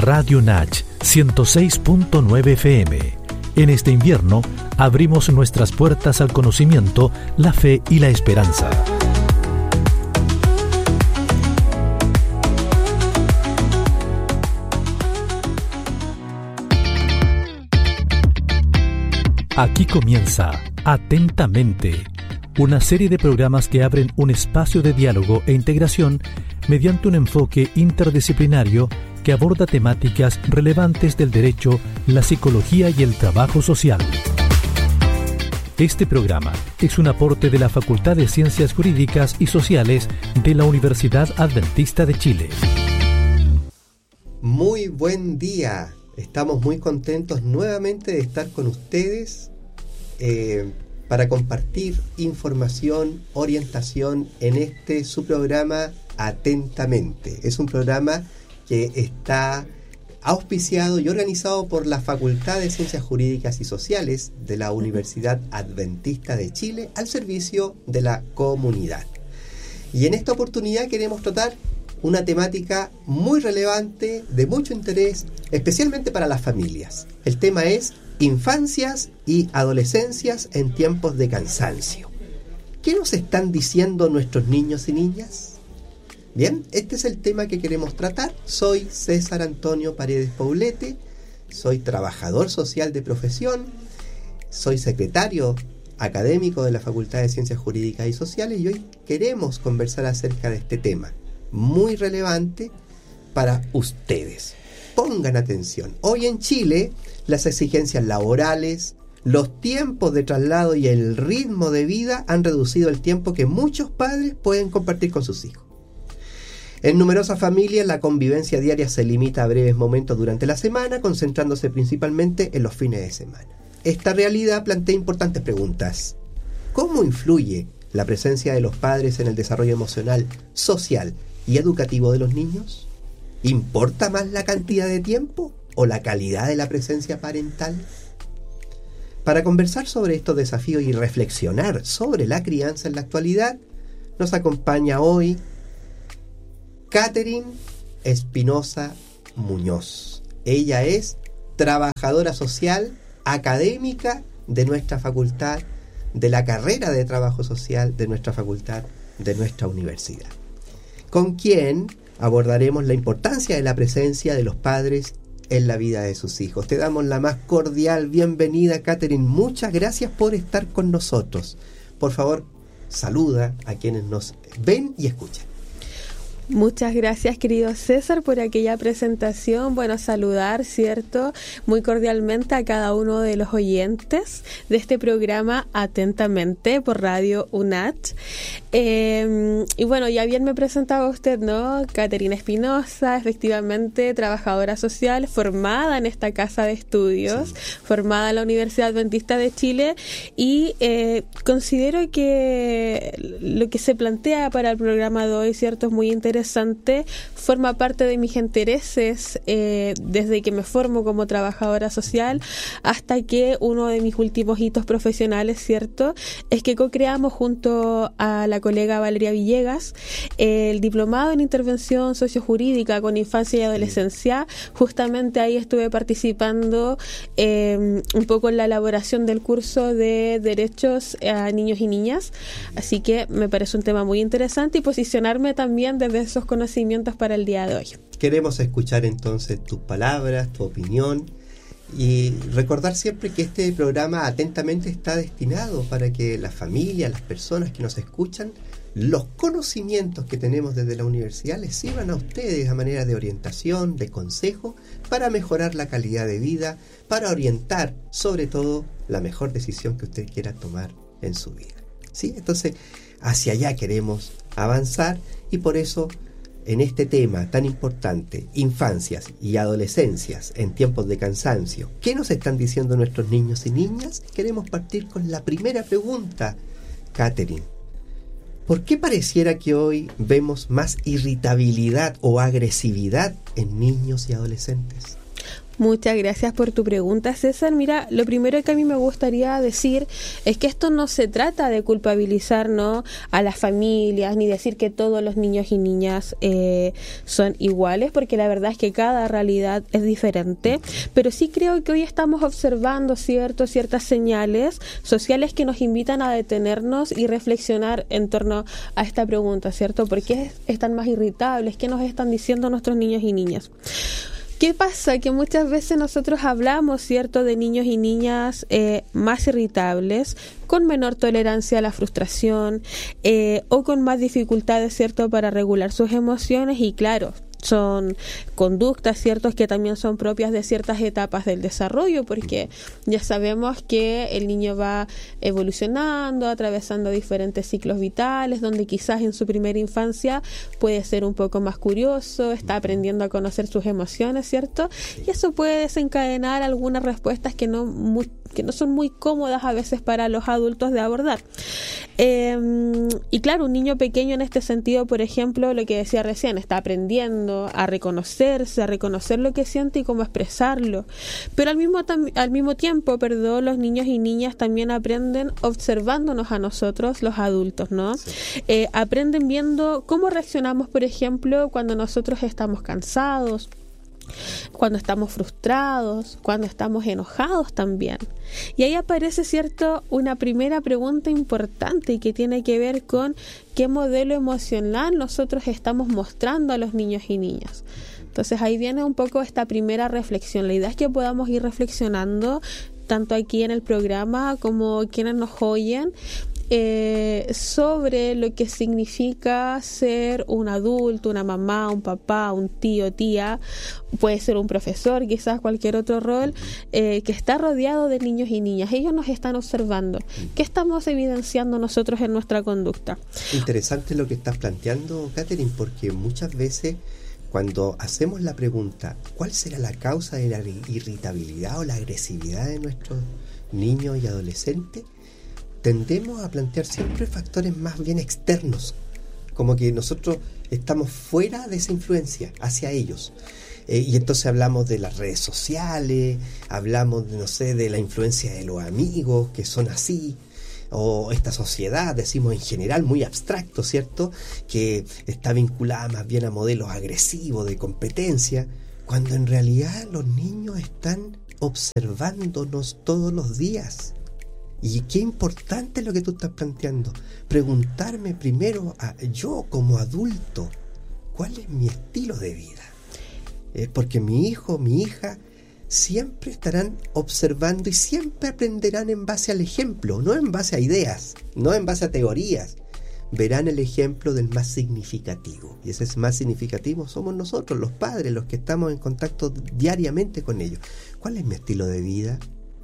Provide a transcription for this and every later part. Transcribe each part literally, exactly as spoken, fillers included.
Radio Nach ciento seis punto nueve F M. En este invierno abrimos nuestras puertas al conocimiento, la fe y la esperanza. Aquí comienza Atentamente, una serie de programas que abren un espacio de diálogo e integración mediante un enfoque interdisciplinario que aborda temáticas relevantes del derecho, la psicología y el trabajo social. Este programa es un aporte de la Facultad de Ciencias Jurídicas y Sociales de la Universidad Adventista de Chile. Muy buen día. Estamos muy contentos nuevamente de estar con ustedes eh, para compartir información, orientación en este su programa Atentamente. Es un programa que está auspiciado y organizado por la Facultad de Ciencias Jurídicas y Sociales de la Universidad Adventista de Chile al servicio de la comunidad. Y en esta oportunidad queremos tratar una temática muy relevante, de mucho interés, especialmente para las familias. El tema es infancias y adolescencias en tiempos de cansancio. ¿Qué nos están diciendo nuestros niños y niñas? Bien, este es el tema que queremos tratar. Soy César Antonio Paredes Poblete, soy trabajador social de profesión, soy secretario académico de la Facultad de Ciencias Jurídicas y Sociales y hoy queremos conversar acerca de este tema muy relevante para ustedes. Pongan atención. Hoy en Chile, las exigencias laborales, los tiempos de traslado y el ritmo de vida han reducido el tiempo que muchos padres pueden compartir con sus hijos. En numerosas familias, la convivencia diaria se limita a breves momentos durante la semana, concentrándose principalmente en los fines de semana. Esta realidad plantea importantes preguntas. ¿Cómo influye la presencia de los padres en el desarrollo emocional, social y educativo de los niños? ¿Importa más la cantidad de tiempo o la calidad de la presencia parental? Para conversar sobre estos desafíos y reflexionar sobre la crianza en la actualidad, nos acompaña hoy Catherine Espinosa Muñoz. Ella es trabajadora social académica de nuestra facultad, de la carrera de trabajo social de nuestra facultad, de nuestra universidad, con quien abordaremos la importancia de la presencia de los padres en la vida de sus hijos. Te damos la más cordial bienvenida, Catherine. Muchas gracias por estar con nosotros. Por favor, saluda a quienes nos ven y escuchan. Muchas gracias, querido César, por aquella presentación. Bueno, saludar, ¿cierto?, muy cordialmente a cada uno de los oyentes de este programa Atentamente por Radio UNACH. Eh, y bueno, ya bien me presentaba usted, ¿no? Catherine Espinosa, efectivamente trabajadora social, formada en esta casa de estudios, sí. formada en la Universidad Adventista de Chile, y eh, considero que lo que se plantea para el programa de hoy, ¿cierto?, es muy interesante. interesante, forma parte de mis intereses eh, desde que me formo como trabajadora social hasta que uno de mis últimos hitos profesionales, ¿cierto?, es que co-creamos junto a la colega Valeria Villegas eh, el diplomado en intervención sociojurídica con infancia y adolescencia. Justamente ahí estuve participando eh, un poco en la elaboración del curso de derechos a niños y niñas, así que me parece un tema muy interesante y posicionarme también desde esos conocimientos para el día de hoy. Queremos escuchar entonces tus palabras, tu opinión y recordar siempre que este programa Atentamente está destinado para que la familia, las personas que nos escuchan, los conocimientos que tenemos desde la universidad les sirvan a ustedes a manera de orientación, de consejo, para mejorar la calidad de vida, para orientar sobre todo la mejor decisión que usted quiera tomar en su vida. ¿Sí? Entonces, hacia allá queremos avanzar y por eso en este tema tan importante, infancias y adolescencias en tiempos de cansancio, ¿qué nos están diciendo nuestros niños y niñas? Queremos partir con la primera pregunta, Catherine. ¿Por qué pareciera que hoy vemos más irritabilidad o agresividad en niños y adolescentes? Muchas gracias por tu pregunta, César. Mira, lo primero que a mí me gustaría decir es que esto no se trata de culpabilizar, ¿no?, a las familias, ni decir que todos los niños y niñas eh, son iguales, porque la verdad es que cada realidad es diferente, pero sí creo que hoy estamos observando, ¿cierto?, ciertas señales sociales que nos invitan a detenernos y reflexionar en torno a esta pregunta, ¿cierto? ¿Por qué están más irritables? ¿Qué nos están diciendo nuestros niños y niñas? ¿Qué pasa? Que muchas veces nosotros hablamos, ¿cierto?, de niños y niñas eh, más irritables, con menor tolerancia a la frustración eh, o con más dificultades, ¿cierto?, para regular sus emociones, y claro, son conductas, ¿ciertos?, que también son propias de ciertas etapas del desarrollo, porque ya sabemos que el niño va evolucionando, atravesando diferentes ciclos vitales, donde quizás en su primera infancia puede ser un poco más curioso, está aprendiendo a conocer sus emociones, ¿cierto? Y eso puede desencadenar algunas respuestas que no muy, que no son muy cómodas a veces para los adultos de abordar. Eh, y claro, un niño pequeño en este sentido, por ejemplo, lo que decía recién, está aprendiendo a reconocerse, a reconocer lo que siente y cómo expresarlo. Pero al mismo, tam- al mismo tiempo, perdón, los niños y niñas también aprenden observándonos a nosotros, los adultos, ¿no? Sí. Eh, aprenden viendo cómo reaccionamos, por ejemplo, cuando nosotros estamos cansados, cuando estamos frustrados, cuando estamos enojados también. Y ahí aparece, ¿cierto?, una primera pregunta importante que tiene que ver con qué modelo emocional nosotros estamos mostrando a los niños y niñas. Entonces ahí viene un poco esta primera reflexión. La idea es que podamos ir reflexionando tanto aquí en el programa como quienes nos oyen, Eh, sobre lo que significa ser un adulto, una mamá, un papá, un tío, tía, puede ser un profesor, quizás cualquier otro rol, eh, que está rodeado de niños y niñas. Ellos nos están observando. ¿Qué estamos evidenciando nosotros en nuestra conducta? Interesante lo que estás planteando, Catherine, porque muchas veces cuando hacemos la pregunta ¿cuál será la causa de la irritabilidad o la agresividad de nuestros niños y adolescentes?, tendemos a plantear siempre factores más bien externos, como que nosotros estamos fuera de esa influencia hacia ellos. Eh, y entonces hablamos de las redes sociales, hablamos, de, no sé, de la influencia de los amigos que son así, o esta sociedad, decimos en general, muy abstracto, ¿cierto?, que está vinculada más bien a modelos agresivos de competencia, cuando en realidad los niños están observándonos todos los días. Y qué importante es lo que tú estás planteando. Preguntarme primero, a, yo como adulto, ¿cuál es mi estilo de vida? Eh, porque mi hijo, mi hija, siempre estarán observando y siempre aprenderán en base al ejemplo, no en base a ideas, no en base a teorías. Verán el ejemplo del más significativo. Y ese es más significativo somos nosotros, los padres, los que estamos en contacto diariamente con ellos. ¿Cuál es mi estilo de vida?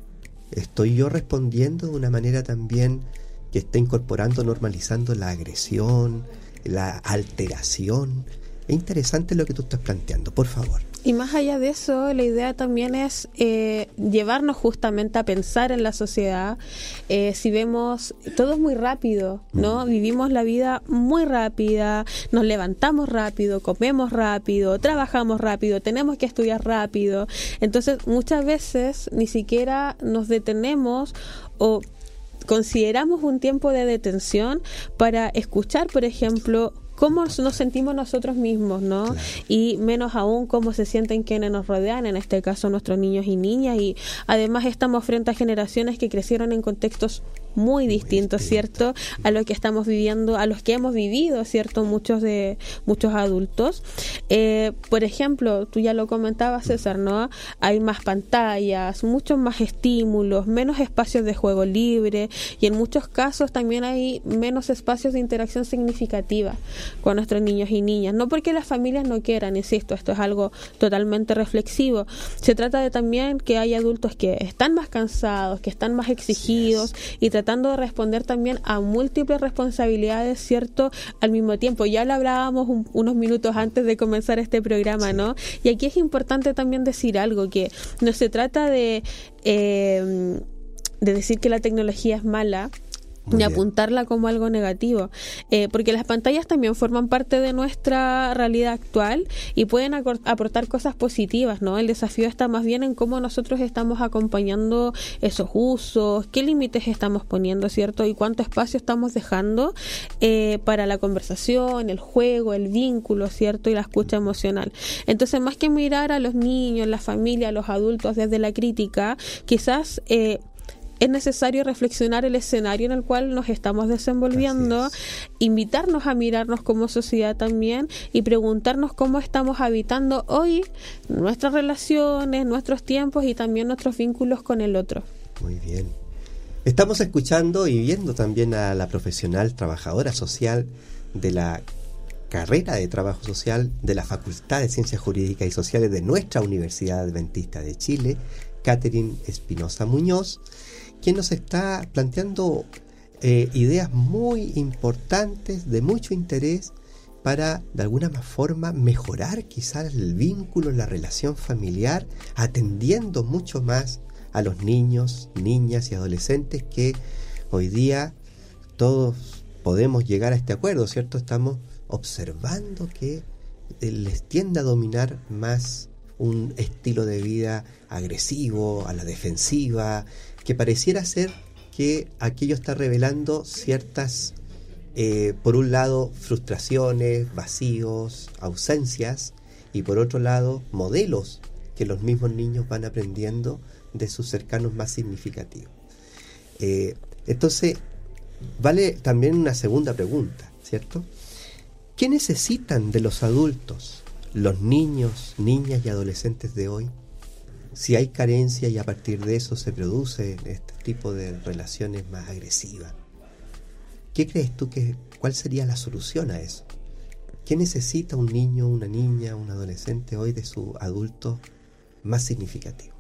¿Estoy yo respondiendo de una manera también que está incorporando, normalizando la agresión, la alteración? Es interesante lo que tú estás planteando, por favor. Y más allá de eso, la idea también es eh, llevarnos justamente a pensar en la sociedad. Eh, si vemos, todo es muy rápido, ¿no? Mm. Vivimos la vida muy rápida, nos levantamos rápido, comemos rápido, trabajamos rápido, tenemos que estudiar rápido. Entonces, muchas veces ni siquiera nos detenemos o consideramos un tiempo de detención para escuchar, por ejemplo, cómo nos sentimos nosotros mismos, ¿no? Claro. Y menos aún cómo se sienten quienes nos rodean, en este caso nuestros niños y niñas, y además estamos frente a generaciones que crecieron en contextos muy distintos, ¿cierto?, a lo que estamos viviendo, a los que hemos vivido, ¿cierto?, muchos de muchos adultos. Eh, por ejemplo, tú ya lo comentabas, César, ¿no? Hay más pantallas, muchos más estímulos, menos espacios de juego libre, y en muchos casos también hay menos espacios de interacción significativa con nuestros niños y niñas. No porque las familias no quieran, insisto, esto es algo totalmente reflexivo. Se trata de también que hay adultos que están más cansados, que están más exigidos, y tratando de responder también a múltiples responsabilidades, ¿cierto?, al mismo tiempo. Ya lo hablábamos un, unos minutos antes de comenzar este programa, sí. ¿no? Y aquí es importante también decir algo, que no se trata de, eh, de decir que la tecnología es mala, ni apuntarla como algo negativo, eh, porque las pantallas también forman parte de nuestra realidad actual y pueden acor- aportar cosas positivas, ¿no? El desafío está más bien en cómo nosotros estamos acompañando esos usos, qué límites estamos poniendo, ¿cierto? Y cuánto espacio estamos dejando eh, para la conversación, el juego, el vínculo, ¿cierto? Y la escucha emocional. Entonces, más que mirar a los niños, la familia, a los adultos desde la crítica, quizás eh, es necesario reflexionar el escenario en el cual nos estamos desenvolviendo, invitarnos a mirarnos como sociedad también y preguntarnos cómo estamos habitando hoy nuestras relaciones, nuestros tiempos y también nuestros vínculos con el otro. Muy bien. Estamos escuchando y viendo también a la profesional trabajadora social de la carrera de Trabajo Social de la Facultad de Ciencias Jurídicas y Sociales de nuestra Universidad Adventista de Chile, Catherine Espinosa Muñoz, quien nos está planteando eh, ideas muy importantes, de mucho interés, para de alguna forma mejorar quizás el vínculo, la relación familiar, atendiendo mucho más a los niños, niñas y adolescentes que hoy día todos podemos llegar a este acuerdo, ¿cierto? Estamos observando que les tiende a dominar más un estilo de vida agresivo, a la defensiva, que pareciera ser que aquello está revelando ciertas, eh, por un lado, frustraciones, vacíos, ausencias, y por otro lado, modelos que los mismos niños van aprendiendo de sus cercanos más significativos. Eh, entonces, vale también una segunda pregunta, ¿cierto? ¿Qué necesitan de los adultos los niños, niñas y adolescentes de hoy? Si hay carencia y a partir de eso se produce este tipo de relaciones más agresivas, ¿qué crees tú que cuál sería la solución a eso? ¿Qué necesita un niño, una niña, un adolescente hoy de su adulto más significativo?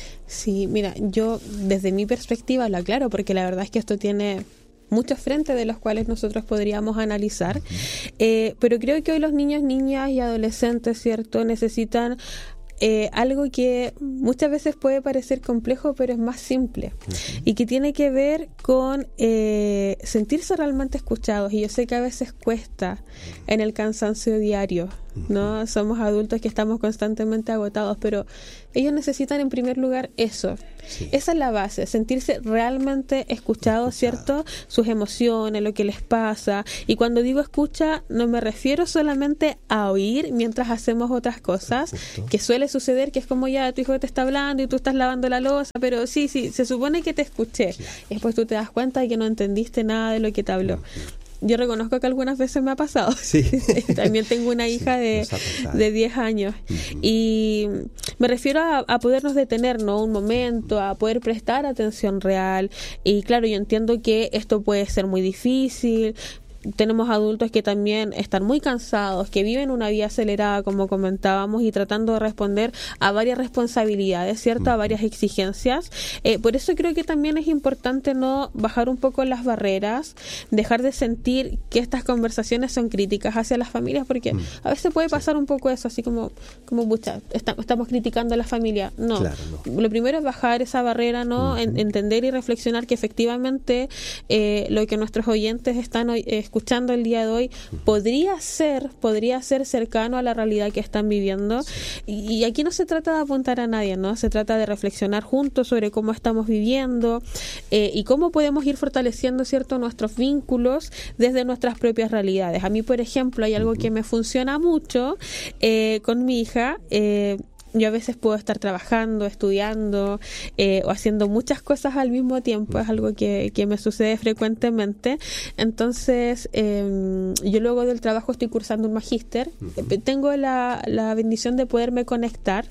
Sí, mira, yo desde mi perspectiva lo aclaro porque la verdad es que esto tiene muchos frentes de los cuales nosotros podríamos analizar, uh-huh. eh, pero creo que hoy los niños, niñas y adolescentes, ¿cierto?, necesitan Eh, algo que muchas veces puede parecer complejo, pero es más simple, uh-huh. y que tiene que ver con eh, sentirse realmente escuchados. Y yo sé que a veces cuesta en el cansancio diario, ¿no? Uh-huh. Somos adultos que estamos constantemente agotados, pero ellos necesitan en primer lugar eso. Sí. Esa es la base, sentirse realmente escuchados, ¿cierto? Sus emociones, lo que les pasa. Y cuando digo escucha, no me refiero solamente a oír mientras hacemos otras cosas, Justo. que suele suceder, que es como ya tu hijo te está hablando y tú estás lavando la loza, pero sí, sí, se supone que te escuché. Claro. Y después tú te das cuenta de que no entendiste nada de lo que te habló. Uh-huh. Yo reconozco que algunas veces me ha pasado. Sí. También tengo una hija sí, de, de diez años. Uh-huh. Y me refiero a, a podernos detener, ¿no? Un momento, a poder prestar atención real. Y claro, yo entiendo que esto puede ser muy difícil. Tenemos adultos que también están muy cansados, que viven una vida acelerada, como comentábamos, y tratando de responder a varias responsabilidades, ¿cierto? A varias exigencias. Eh, por eso creo que también es importante no bajar un poco las barreras, dejar de sentir que estas conversaciones son críticas hacia las familias, porque a veces puede pasar un poco eso, así como, como bucha, está, estamos criticando a la familia. No. Claro, no. Lo primero es bajar esa barrera, ¿no? Uh-huh. En, entender y reflexionar que efectivamente eh, lo que nuestros oyentes están hoy eh, escuchando el día de hoy podría ser podría ser cercano a la realidad que están viviendo. Sí. y, y aquí no se trata de apuntar a nadie, ¿no? Se trata de reflexionar juntos sobre cómo estamos viviendo eh, y cómo podemos ir fortaleciendo, ¿cierto?, nuestros vínculos desde nuestras propias realidades. A mí, por ejemplo, hay algo uh-huh. que me funciona mucho eh, con mi hija. eh, Yo a veces puedo estar trabajando, estudiando eh, o haciendo muchas cosas al mismo tiempo. Es algo que, que me sucede frecuentemente. Entonces, eh, yo luego del trabajo estoy cursando un magíster. Uh-huh. Tengo la, la bendición de poderme conectar.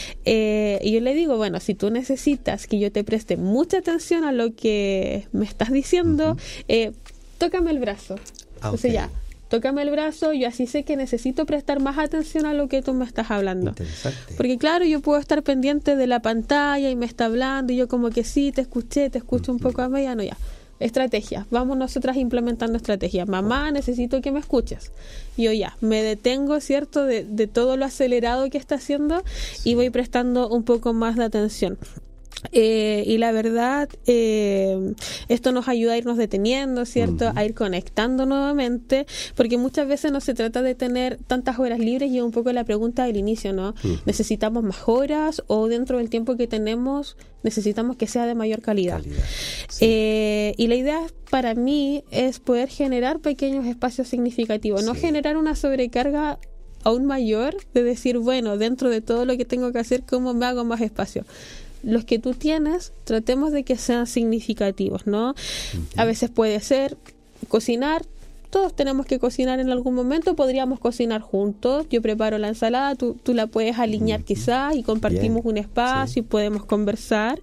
Eh, y yo le digo, bueno, si tú necesitas que yo te preste mucha atención a lo que me estás diciendo, uh-huh. eh, tócame el brazo. Ah, Entonces okay. ya. Tócame el brazo, yo así sé que necesito prestar más atención a lo que tú me estás hablando. Interesante. Porque claro, yo puedo estar pendiente de la pantalla y me está hablando y yo como que sí, te escuché, te escucho uh-huh. un poco a mediano, ya. Estrategias, vamos nosotras implementando estrategias. Mamá, necesito que me escuches. Yo ya, me detengo, ¿cierto?, de, de todo lo acelerado que está haciendo sí. y voy prestando un poco más de atención. Eh, y la verdad, eh, esto nos ayuda a irnos deteniendo, ¿cierto? Uh-huh. A ir conectando nuevamente, porque muchas veces no se trata de tener tantas horas libres, y es un poco la pregunta del inicio, ¿no? Uh-huh. ¿Necesitamos más horas o dentro del tiempo que tenemos necesitamos que sea de mayor calidad? calidad sí. eh, y la idea para mí es poder generar pequeños espacios significativos, sí. no generar una sobrecarga aún mayor de decir, bueno, dentro de todo lo que tengo que hacer, ¿cómo me hago más espacio? Los que tú tienes, tratemos de que sean significativos, ¿no? Uh-huh. A veces puede ser cocinar. Todos tenemos que cocinar en algún momento, podríamos cocinar juntos. Yo preparo la ensalada, tú, tú la puedes alinear uh-huh. quizás, y compartimos Bien. un espacio sí. y podemos conversar.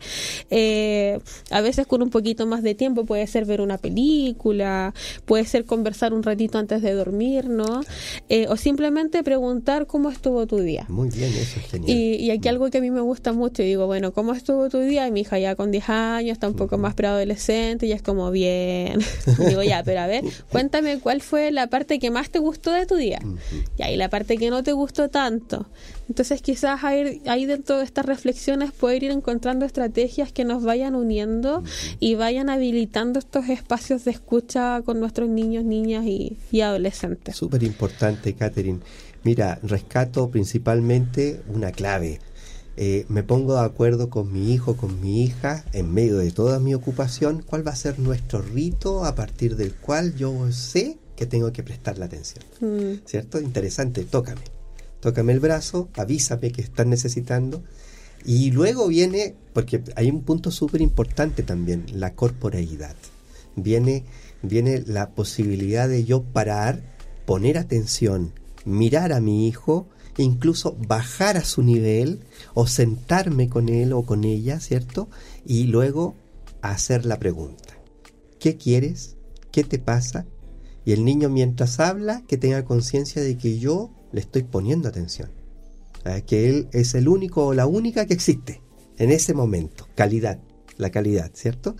Eh, a veces con un poquito más de tiempo puede ser ver una película, puede ser conversar un ratito antes de dormir, ¿no? Eh, o simplemente preguntar cómo estuvo tu día. Muy bien, eso es genial. Y, y aquí uh-huh. algo que a mí me gusta mucho, digo, bueno, ¿cómo estuvo tu día? Y mi hija ya con diez años, está un poco uh-huh. más preadolescente, y es como, bien. Y digo, ya, pero a ver, cuéntame cuál fue la parte que más te gustó de tu día. Uh-huh. Y ahí la parte que no te gustó tanto. Entonces quizás ahí, ahí dentro de estas reflexiones poder ir encontrando estrategias que nos vayan uniendo uh-huh. y vayan habilitando estos espacios de escucha con nuestros niños, niñas y, y adolescentes. Súper importante, Catherine. Mira, rescato principalmente una clave. Eh, me pongo de acuerdo con mi hijo, con mi hija, en medio de toda mi ocupación, cuál va a ser nuestro rito a partir del cual yo sé que tengo que prestar la atención. Mm. ¿Cierto? Interesante, tócame. Tócame el brazo, avísame que estás necesitando. Y luego viene, porque hay un punto súper importante también, la corporeidad. Viene, viene la posibilidad de yo parar, poner atención, mirar a mi hijo, incluso bajar a su nivel o sentarme con él o con ella, ¿cierto? Y luego hacer la pregunta. ¿Qué quieres? ¿Qué te pasa? Y el niño, mientras habla, que tenga conciencia de que yo le estoy poniendo atención. ¿Eh? Que él es el único o la única que existe en ese momento. Calidad, la calidad, ¿cierto?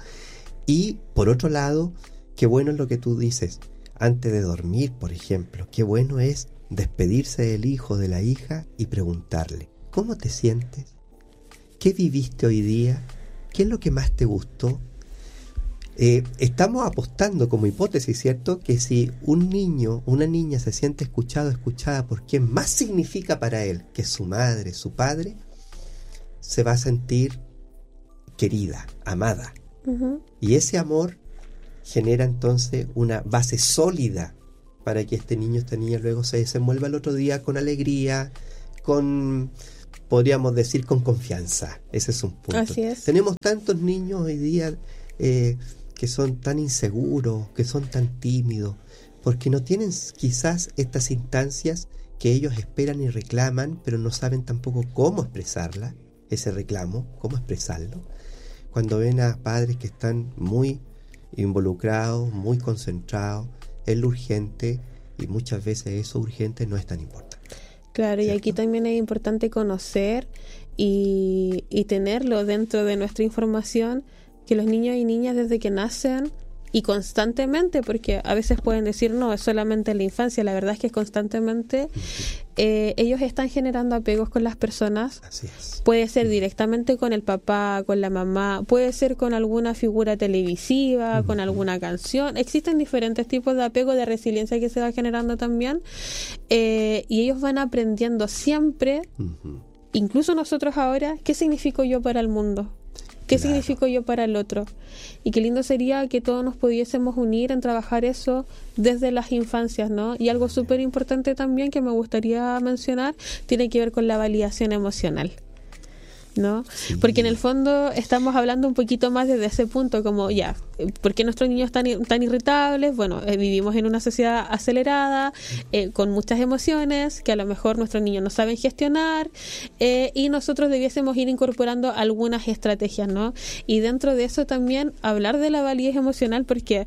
Y por otro lado, qué bueno es lo que tú dices. Antes de dormir, por ejemplo, qué bueno es despedirse del hijo, de la hija, y preguntarle, ¿cómo te sientes? ¿Qué viviste hoy día? ¿Qué es lo que más te gustó? Eh, estamos apostando como hipótesis, ¿cierto? Que si un niño, una niña se siente escuchado, escuchada por quien más significa para él, que es su madre, su padre, se va a sentir querida, amada. Uh-huh. Y ese amor genera entonces una base sólida para que este niño, esta niña luego se desenvuelva el otro día con alegría, con, podríamos decir, con confianza. Ese es un punto. Así es. Tenemos tantos niños hoy día eh, que son tan inseguros, que son tan tímidos, porque no tienen quizás estas instancias que ellos esperan y reclaman, pero no saben tampoco cómo expresarla, ese reclamo, cómo expresarlo. Cuando ven a padres que están muy involucrados, muy concentrados, es lo urgente, y muchas veces eso urgente no es tan importante. Claro, ¿cierto? Y aquí también es importante conocer y, y tenerlo dentro de nuestra información, que los niños y niñas desde que nacen y constantemente, porque a veces pueden decir no, es solamente en la infancia, la verdad es que es constantemente, uh-huh. eh, ellos están generando apegos con las personas. Así es. Puede ser directamente con el papá, con la mamá, puede ser con alguna figura televisiva, uh-huh. con alguna canción. Existen diferentes tipos de apego, de resiliencia que se va generando también, eh, y ellos van aprendiendo siempre, uh-huh. incluso nosotros ahora, ¿qué significo yo para el mundo? ¿Qué claro. significo yo para el otro? Y qué lindo sería que todos nos pudiésemos unir en trabajar eso desde las infancias, ¿no? Y algo súper importante también que me gustaría mencionar tiene que ver con la validación emocional, ¿no? Sí. Porque en el fondo estamos hablando un poquito más desde ese punto, como ya, ¿por qué nuestros niños están tan irritables? Bueno, eh, vivimos en una sociedad acelerada, eh, con muchas emociones que a lo mejor nuestros niños no saben gestionar, eh, y nosotros debiésemos ir incorporando algunas estrategias, ¿no? Y dentro de eso también hablar de la validez emocional, porque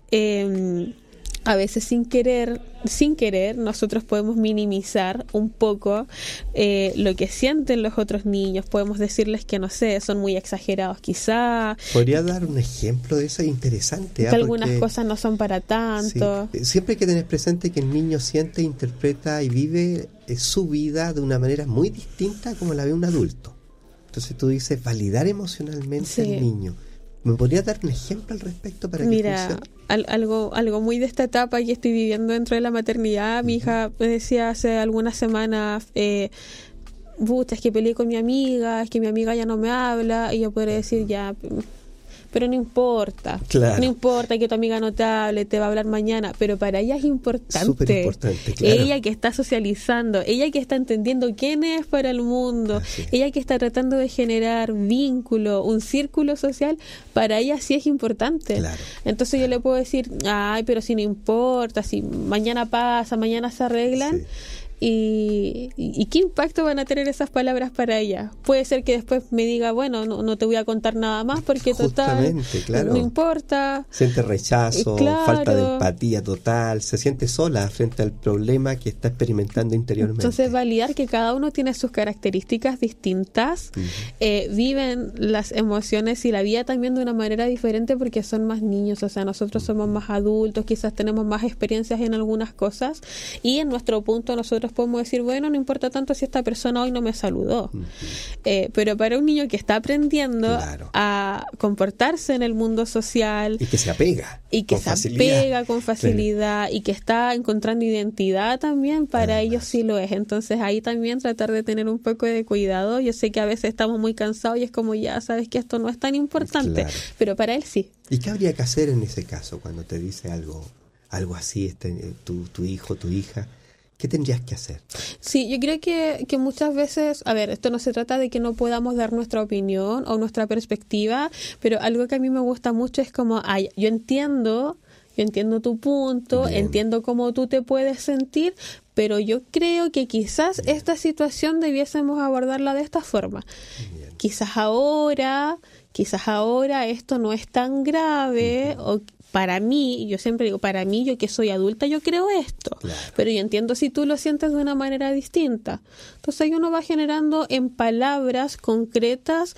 eh, a veces sin querer, sin querer, nosotros podemos minimizar un poco eh, lo que sienten los otros niños. Podemos decirles que, no sé, son muy exagerados quizá. ¿Podría dar un ejemplo de eso? Interesante. Que ¿eh? algunas Porque, cosas no son para tanto. Sí. Siempre hay que tener presente que el niño siente, interpreta y vive su vida de una manera muy distinta como la ve un adulto. Entonces tú dices, validar emocionalmente Sí. al niño. ¿Me podrías dar un ejemplo al respecto para que Mira, funcione? al- algo, algo muy de esta etapa que estoy viviendo dentro de la maternidad, mi hija me decía hace algunas semanas, eh, "Puta, es que peleé con mi amiga, es que mi amiga ya no me habla", y yo podría decir, ya, pero no importa, Claro. no importa que tu amiga no te hable, te va a hablar mañana, pero para ella es importante. Súper importante, claro. Ella que está socializando, ella que está entendiendo quién es para el mundo, Así es. ella que está tratando de generar vínculo, un círculo social, para ella sí es importante. Claro. Entonces yo le puedo decir, ay, pero si no importa, si mañana pasa, mañana se arreglan. Sí. Y, y, y qué impacto van a tener esas palabras para ella. Puede ser que después me diga, bueno, no, no te voy a contar nada más porque total, Justamente, claro. no importa. Siente rechazo, Claro. falta de empatía total, se siente sola frente al problema que está experimentando interiormente. Entonces validar que cada uno tiene sus características distintas, Ujú. eh, viven las emociones y la vida también de una manera diferente porque son más niños, o sea, nosotros somos más adultos, quizás tenemos más experiencias en algunas cosas y en nuestro punto nosotros podemos decir, bueno, no importa tanto si esta persona hoy no me saludó. Ujú. Eh, pero para un niño que está aprendiendo Claro. a comportarse en el mundo social Y que se apega. y que con se facilidad. apega con facilidad y que está encontrando identidad también, para Además. ellos sí lo es. Entonces ahí también tratar de tener un poco de cuidado. Yo sé que a veces estamos muy cansados y es como, ya sabes que esto no es tan importante, Claro. pero para él sí. ¿Y qué habría que hacer en ese caso cuando te dice algo, algo así, este, eh, tu, tu hijo, tu hija? ¿Qué tendrías que hacer? Sí, yo creo que, que muchas veces, a ver, esto no se trata de que no podamos dar nuestra opinión o nuestra perspectiva, pero algo que a mí me gusta mucho es como, ay, yo entiendo, yo entiendo tu punto, Bien. entiendo cómo tú te puedes sentir, pero yo creo que quizás esta situación debiésemos abordarla de esta forma. Bien. Quizás ahora, quizás ahora esto no es tan grave, o para mí, yo siempre digo, para mí, yo que soy adulta, yo creo esto, Claro. pero yo entiendo si tú lo sientes de una manera distinta. Entonces ahí uno va generando en palabras concretas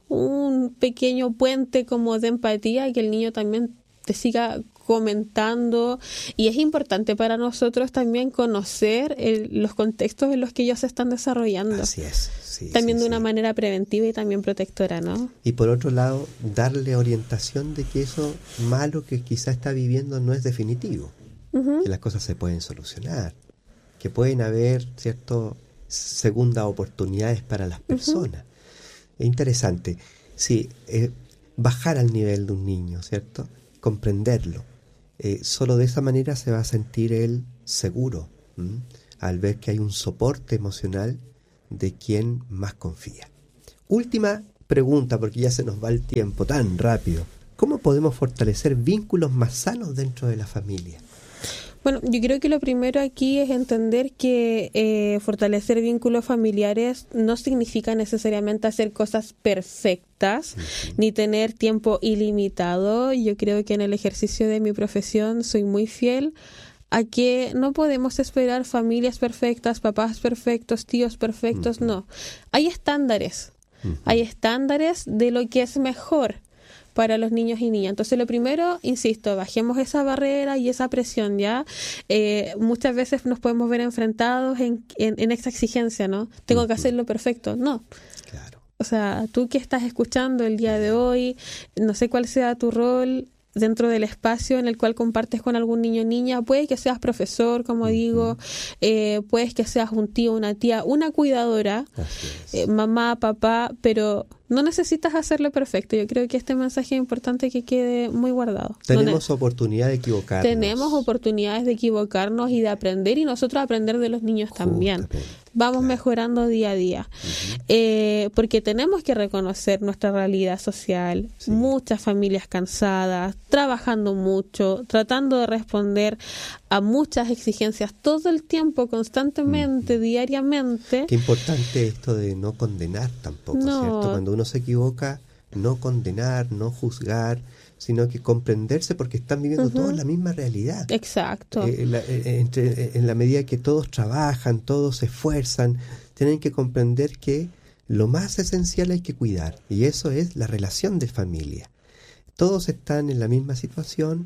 un pequeño puente como de empatía y que el niño también te siga comentando, y es importante para nosotros también conocer el- los contextos en los que ellos se están desarrollando, Así es. Sí, también sí, de una sí. manera preventiva y también protectora, ¿no? Y por otro lado, darle orientación de que eso malo que quizá está viviendo no es definitivo, Ujú. que las cosas se pueden solucionar, que pueden haber, ¿cierto?, segundas oportunidades para las personas. Es interesante, sí, eh, bajar al nivel de un niño, ¿cierto?, comprenderlo. Eh, solo de esa manera se va a sentir él seguro, ¿m? Al ver que hay un soporte emocional de quien más confía. Última pregunta, porque ya se nos va el tiempo tan rápido. ¿Cómo podemos fortalecer vínculos más sanos dentro de la familia? Bueno, yo creo que lo primero aquí es entender que eh, fortalecer vínculos familiares no significa necesariamente hacer cosas perfectas, uh-huh. ni tener tiempo ilimitado. Yo creo que en el ejercicio de mi profesión soy muy fiel a que no podemos esperar familias perfectas, papás perfectos, tíos perfectos, uh-huh. no. Hay estándares, uh-huh. hay estándares de lo que es mejor para los niños y niñas. Entonces, lo primero, insisto, bajemos esa barrera y esa presión, ¿ya? Eh, muchas veces nos podemos ver enfrentados en, en, en esa exigencia, ¿no? Tengo uh-huh. que hacerlo perfecto. No. Claro. O sea, tú que estás escuchando el día de hoy, no sé cuál sea tu rol dentro del espacio en el cual compartes con algún niño o niña, puede que seas profesor, como uh-huh. digo, eh, puedes que seas un tío, una tía, una cuidadora, eh, mamá, papá, pero no necesitas hacerlo perfecto. Yo creo que este mensaje es importante que quede muy guardado. Tenemos no, oportunidad de equivocarnos. Tenemos oportunidades de equivocarnos y de aprender, y nosotros aprender de los niños también. Vamos claro. mejorando día a día. Uh-huh. Eh, porque tenemos que reconocer nuestra realidad social. Sí. Muchas familias cansadas, trabajando mucho, tratando de responder a muchas exigencias todo el tiempo, constantemente, uh-huh. diariamente. Qué importante esto de no condenar tampoco, no. ¿cierto? Cuando uno se equivoca, no condenar, no juzgar, sino que comprenderse, porque están viviendo uh-huh. todos la misma realidad. Exacto. Eh, la, eh, entre, en la medida que todos trabajan, todos se esfuerzan, tienen que comprender que lo más esencial hay que cuidar, y eso es la relación de familia. Todos están en la misma situación,